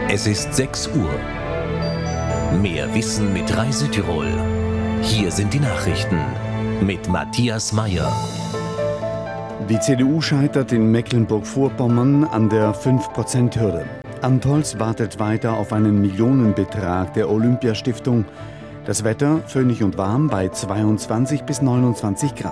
Es ist 6 Uhr. Mehr Wissen mit Rai Südtirol. Hier sind die Nachrichten mit Matthias Meyer. Die CDU scheitert in Mecklenburg-Vorpommern an der 5%-Hürde. Antholz wartet weiter auf einen Millionenbetrag der Olympiastiftung. Das Wetter föhnig und warm bei 22 bis 29 Grad.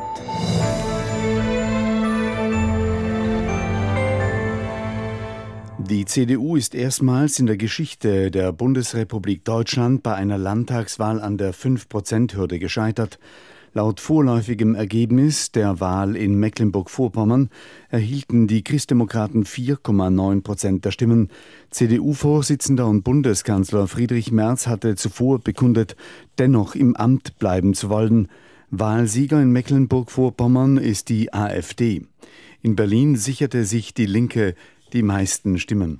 Die CDU ist erstmals in der Geschichte der Bundesrepublik Deutschland bei einer Landtagswahl an der 5%-Hürde gescheitert. Laut vorläufigem Ergebnis der Wahl in Mecklenburg-Vorpommern erhielten die Christdemokraten 4,9% der Stimmen. CDU-Vorsitzender und Bundeskanzler Friedrich Merz hatte zuvor bekundet, dennoch im Amt bleiben zu wollen. Wahlsieger in Mecklenburg-Vorpommern ist die AfD. In Berlin sicherte sich die Linke die meisten Stimmen.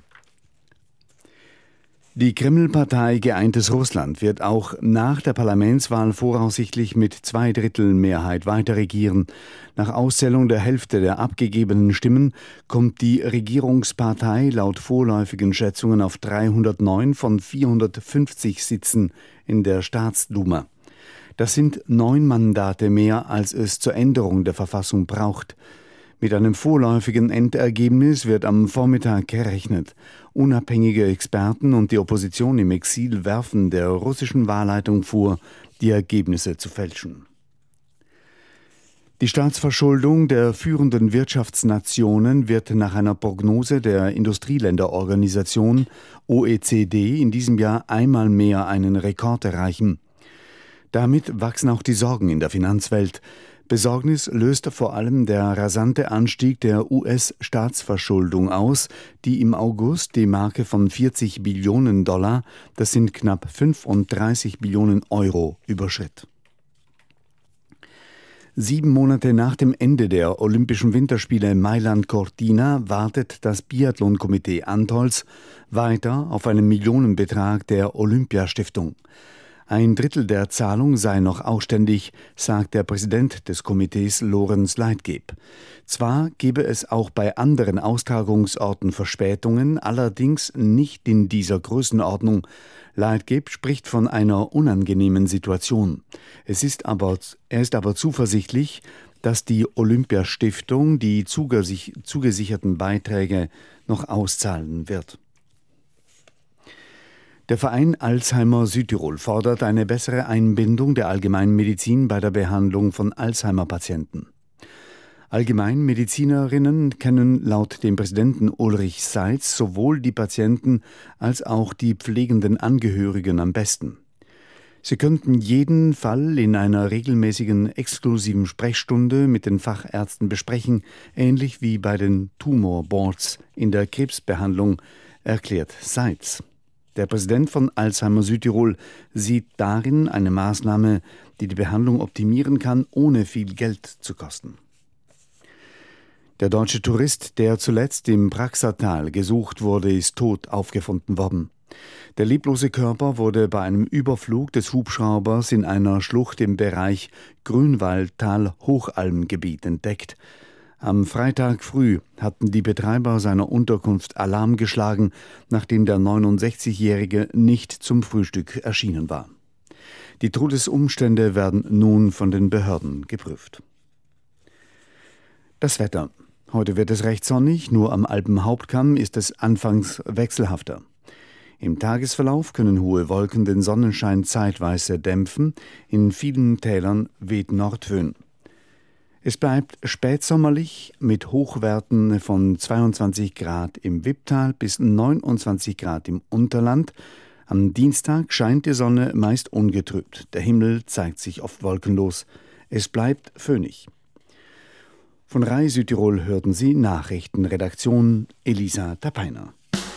Die Kreml-Partei Geeintes Russland wird auch nach der Parlamentswahl voraussichtlich mit 2/3 Mehrheit weiter regieren. Nach Auszählung der Hälfte der abgegebenen Stimmen kommt die Regierungspartei laut vorläufigen Schätzungen auf 309 von 450 Sitzen in der Staatsduma. Das sind 9 Mandate mehr, als es zur Änderung der Verfassung braucht. Mit einem vorläufigen Endergebnis wird am Vormittag gerechnet. Unabhängige Experten und die Opposition im Exil werfen der russischen Wahlleitung vor, die Ergebnisse zu fälschen. Die Staatsverschuldung der führenden Wirtschaftsnationen wird nach einer Prognose der Industrieländerorganisation OECD in diesem Jahr einmal mehr einen Rekord erreichen. Damit wachsen auch die Sorgen in der Finanzwelt. Besorgnis löst vor allem der rasante Anstieg der US-Staatsverschuldung aus, die im August die Marke von $40 Billionen, das sind knapp 35 Billionen Euro, überschritt. 7 Monate nach dem Ende der Olympischen Winterspiele Mailand-Cortina wartet das Biathlon-Komitee Antholz weiter auf einen Millionenbetrag der Olympiastiftung. 1/3 der Zahlung sei noch ausständig, sagt der Präsident des Komitees Lorenz Leitgeb. Zwar gebe es auch bei anderen Austragungsorten Verspätungen, allerdings nicht in dieser Größenordnung. Leitgeb spricht von einer unangenehmen Situation. Er ist aber zuversichtlich, dass die Olympiastiftung die zugesicherten Beiträge noch auszahlen wird. Der Verein Alzheimer Südtirol fordert eine bessere Einbindung der Allgemeinmedizin bei der Behandlung von Alzheimer-Patienten. Allgemeinmedizinerinnen kennen laut dem Präsidenten Ulrich Seitz sowohl die Patienten als auch die pflegenden Angehörigen am besten. Sie könnten jeden Fall in einer regelmäßigen exklusiven Sprechstunde mit den Fachärzten besprechen, ähnlich wie bei den Tumorboards in der Krebsbehandlung, erklärt Seitz. Der Präsident von Alzheimer Südtirol sieht darin eine Maßnahme, die die Behandlung optimieren kann, ohne viel Geld zu kosten. Der deutsche Tourist, der zuletzt im Praxatal gesucht wurde, ist tot aufgefunden worden. Der leblose Körper wurde bei einem Überflug des Hubschraubers in einer Schlucht im Bereich Grünwaldtal-Hochalmgebiet entdeckt. Am Freitag früh hatten die Betreiber seiner Unterkunft Alarm geschlagen, nachdem der 69-Jährige nicht zum Frühstück erschienen war. Die Todesumstände werden nun von den Behörden geprüft. Das Wetter. Heute wird es recht sonnig, nur am Alpenhauptkamm ist es anfangs wechselhafter. Im Tagesverlauf können hohe Wolken den Sonnenschein zeitweise dämpfen, in vielen Tälern weht Nordföhn. Es bleibt spätsommerlich mit Hochwerten von 22 Grad im Wipptal bis 29 Grad im Unterland. Am Dienstag scheint die Sonne meist ungetrübt. Der Himmel zeigt sich oft wolkenlos. Es bleibt föhnig. Von Rai Südtirol hörten Sie Nachrichtenredaktion Elisa Tapeiner.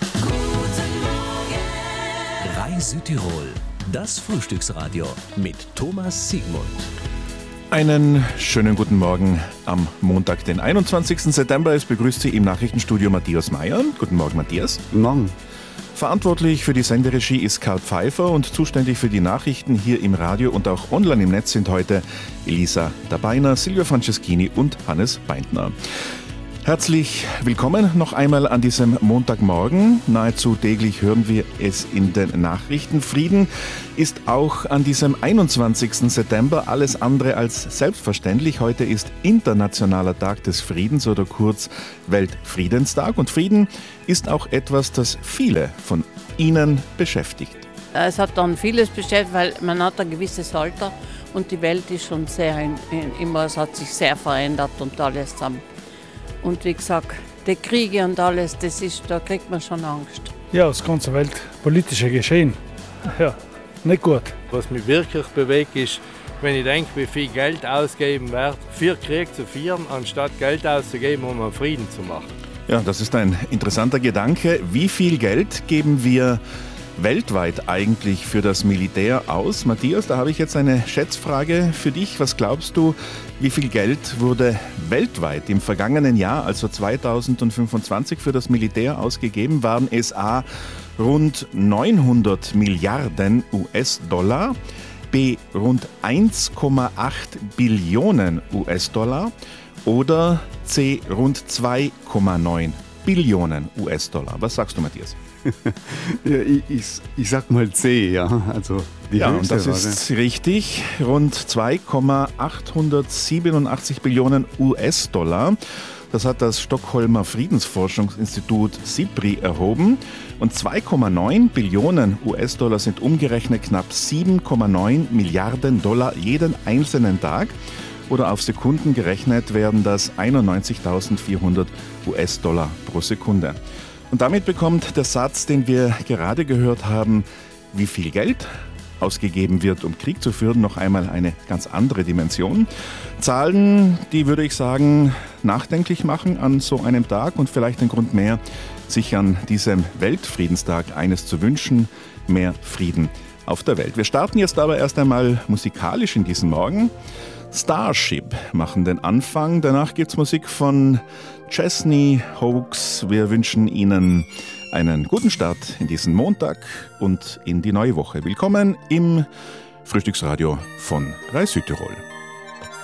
Rai Südtirol, das Frühstücksradio mit Thomas Siegmund. Einen schönen guten Morgen am Montag, den 21. September. Es begrüßt Sie im Nachrichtenstudio Matthias Meyer. Guten Morgen, Matthias. Guten Morgen. Verantwortlich für die Senderegie ist Karl Pfeiffer und zuständig für die Nachrichten hier im Radio und auch online im Netz sind heute Elisa Tapeiner, Silvia Franceschini und Hannes Beintner. Herzlich willkommen noch einmal an diesem Montagmorgen. Nahezu täglich hören wir es in den Nachrichten. Frieden ist auch an diesem 21. September alles andere als selbstverständlich. Heute ist Internationaler Tag des Friedens oder kurz Weltfriedenstag. Und Frieden ist auch etwas, das viele von Ihnen beschäftigt. Es hat dann vieles beschäftigt, weil man hat ein gewisses Alter und die Welt ist schon es hat sich sehr verändert und alles zusammen. Und wie gesagt, die Kriege und alles, da kriegt man schon Angst. Ja, das ganze weltpolitische Geschehen. Ja, nicht gut. Was mich wirklich bewegt ist, wenn ich denke, wie viel Geld ausgeben wird, für Krieg zu führen, anstatt Geld auszugeben, um einen Frieden zu machen. Ja, das ist ein interessanter Gedanke. Wie viel Geld geben wir weltweit eigentlich für das Militär aus? Matthias, da habe ich jetzt eine Schätzfrage für dich. Was glaubst du, wie viel Geld wurde weltweit im vergangenen Jahr, also 2025, für das Militär ausgegeben? Waren es A, rund 900 Milliarden US-Dollar, B, rund 1,8 Billionen US-Dollar oder C, rund 2,9 Billionen US-Dollar? Was sagst du, Matthias? Ja, ich sag mal C, ja. Also die höchste und das ist richtig. Rund 2,887 Billionen US-Dollar. Das hat das Stockholmer Friedensforschungsinstitut SIPRI erhoben. Und 2,9 Billionen US-Dollar sind umgerechnet knapp 7,9 Milliarden Dollar jeden einzelnen Tag. Oder auf Sekunden gerechnet werden das 91.400 US-Dollar pro Sekunde. Und damit bekommt der Satz, den wir gerade gehört haben, wie viel Geld ausgegeben wird, um Krieg zu führen, noch einmal eine ganz andere Dimension. Zahlen, die, würde ich sagen, nachdenklich machen an so einem Tag und vielleicht ein Grund mehr, sich an diesem Weltfriedenstag eines zu wünschen: mehr Frieden auf der Welt. Wir starten jetzt aber erst einmal musikalisch in diesen Morgen. Starship machen den Anfang. Danach gibt's Musik von Chesney Hawkes. Wir wünschen Ihnen einen guten Start in diesen Montag und in die neue Woche. Willkommen im Frühstücksradio von Rai Südtirol.